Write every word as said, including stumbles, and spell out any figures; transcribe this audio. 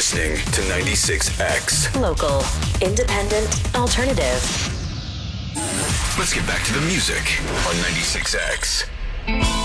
listening to ninety-six X. Local, independent, alternative. Let's get back to the music on ninety-six X.